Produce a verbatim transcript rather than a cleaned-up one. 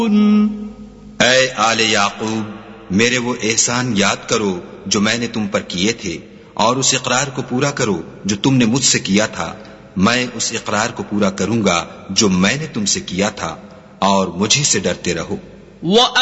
ऐ आले याकूब, मेरे वो एहसान याद करो जो मैंने तुम पर किए थे, और उस इकरार को पूरा करो जो तुमने मुझसे किया था। मैं उस इकरार को पूरा करूंगा जो मैंने तुमसे किया था, और मुझी से डरते रहो।